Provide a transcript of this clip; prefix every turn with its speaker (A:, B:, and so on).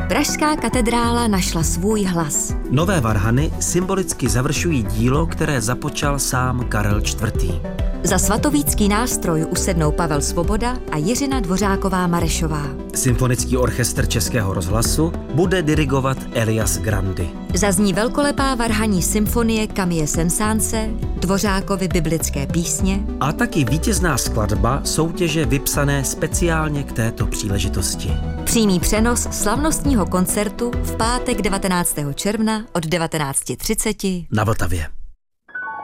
A: Pražská katedrála našla svůj hlas.
B: Nové varhany symbolicky završují dílo, které započal sám Karel IV.
A: Za svatovícký nástroj usednou Pavel Svoboda a Jiřina Dvořáková-Marešová.
B: Symfonický orchestr Českého rozhlasu bude dirigovat Elias Grandi.
A: Zazní velkolepá varhanní symfonie Camille Saint-Saënse, Dvořákovy biblické písně
B: a taky vítězná skladba soutěže vypsané speciálně k této příležitosti.
A: Přímý přenos slavnostního koncertu v pátek 19. června od 19:30
B: na Vltavě.